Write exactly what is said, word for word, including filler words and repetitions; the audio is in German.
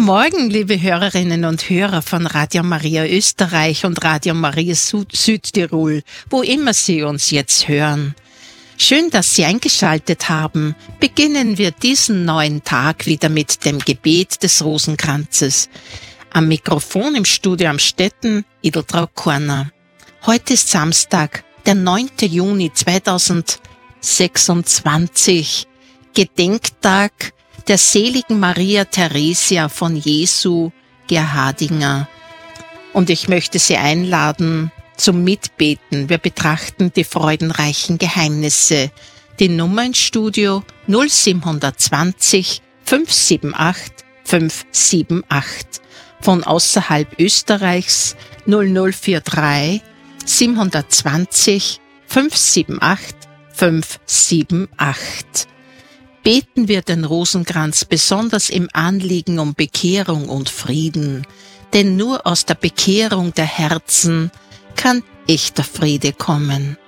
Morgen, liebe Hörerinnen und Hörer von Radio Maria Österreich und Radio Maria Süd- Südtirol, wo immer Sie uns jetzt hören. Schön, dass Sie eingeschaltet haben. Beginnen wir diesen neuen Tag wieder mit dem Gebet des Rosenkranzes. Am Mikrofon im Studio Amstetten, Edeltraud Korner. Heute ist Samstag, der neunten Juni zweitausendsechsundzwanzig, Gedenktag der seligen Maria Theresia von Jesu Gerhardinger. Und ich möchte Sie einladen zum Mitbeten. Wir betrachten die freudenreichen Geheimnisse. Die Nummer ins Studio null sieben zwanzig fünf sieben acht fünf sieben acht. Von außerhalb Österreichs null null vier drei sieben zwanzig fünf sieben acht fünf sieben acht. Beten wir den Rosenkranz besonders im Anliegen um Bekehrung und Frieden, denn nur aus der Bekehrung der Herzen kann echter Friede kommen.